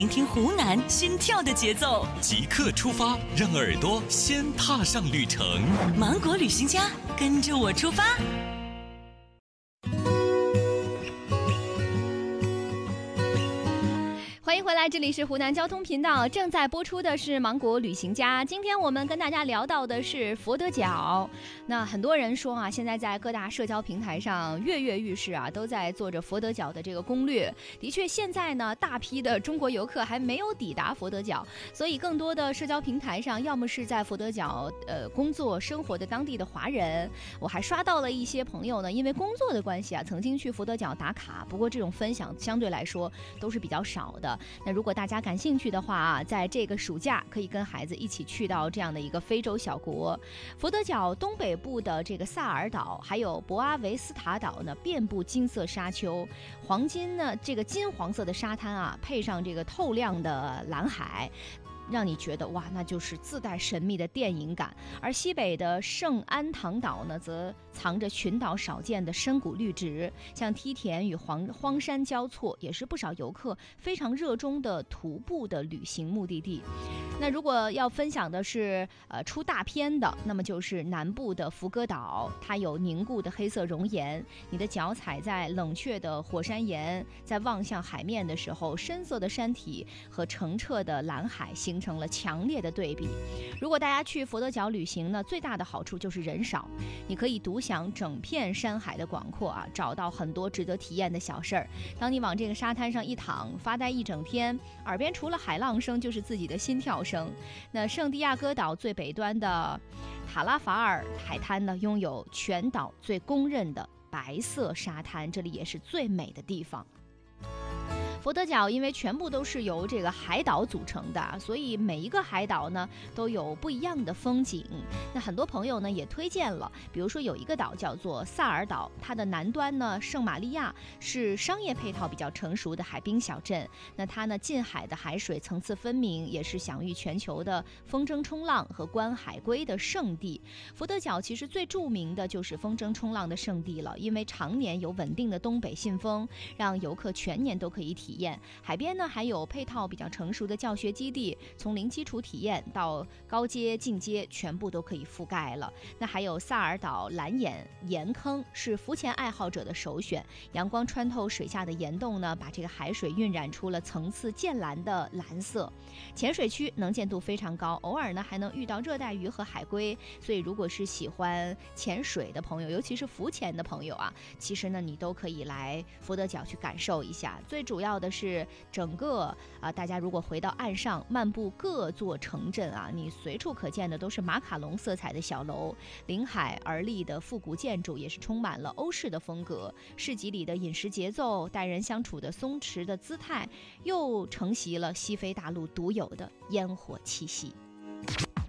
聆听湖南心跳的节奏， 即刻出发，让耳朵先踏上旅程。 芒果旅行家，跟着我出发。 欢迎回来，这里是湖南交通频道，正在播出的是芒果旅行家。今天我们跟大家聊到的是佛得角。那很多人说啊，现在在各大社交平台上跃跃欲试啊，都在做着佛得角的这个攻略。的确，现在呢，大批的中国游客还没有抵达佛得角，所以更多的社交平台上，要么是在佛得角工作生活的当地的华人，我还刷到了一些朋友呢，因为工作的关系啊，曾经去佛得角打卡，不过这种分享相对来说都是比较少的。那如果大家感兴趣的话啊，在这个暑假可以跟孩子一起去到这样的一个非洲小国。佛得角东北部的这个萨尔岛还有博阿维斯塔岛呢，遍布金色沙丘，黄金呢这个金黄色的沙滩啊，配上这个透亮的蓝海，让你觉得哇，那就是自带神秘的电影感。而西北的圣安堂岛呢，则藏着群岛少见的深谷绿植，像梯田与荒山交错，也是不少游客非常热衷的徒步的旅行目的地。那如果要分享的是出大片的，那么就是南部的福哥岛，它有凝固的黑色熔岩，你的脚踩在冷却的火山岩，在望向海面的时候，深色的山体和澄澈的蓝海形成了强烈的对比。如果大家去佛得角旅行呢，最大的好处就是人少，你可以独享整片山海的广阔啊，找到很多值得体验的小事儿。当你往这个沙滩上一躺，发呆一整天，耳边除了海浪声就是自己的心跳声。那圣地亚哥岛最北端的塔拉法尔海滩呢，拥有全岛最公认的白色沙滩，这里也是最美的地方。佛得角因为全部都是由这个海岛组成的，所以每一个海岛呢都有不一样的风景。那很多朋友呢也推荐了，比如说有一个岛叫做萨尔岛，它的南端呢圣玛利亚是商业配套比较成熟的海滨小镇。那它呢近海的海水层次分明，也是享誉全球的风筝冲浪和观海龟的圣地。佛得角其实最著名的就是风筝冲浪的圣地了，因为常年有稳定的东北信风，让游客全年都可以体验。海边呢还有配套比较成熟的教学基地，从零基础体验到高阶进阶全部都可以覆盖了。那还有萨尔岛蓝眼盐坑是浮潜爱好者的首选，阳光穿透水下的岩洞呢，把这个海水晕染出了层次渐蓝的蓝色。潜水区能见度非常高，偶尔呢还能遇到热带鱼和海龟，所以如果是喜欢潜水的朋友，尤其是浮潜的朋友啊，其实呢你都可以来佛得角去感受一下。最主要的是整个大家如果回到岸上漫步各座城镇啊，你随处可见的都是马卡龙色彩的小楼，临海而立的复古建筑也是充满了欧式的风格，市集里的饮食节奏，待人相处的松弛的姿态，又承袭了西非大陆独有的烟火气息。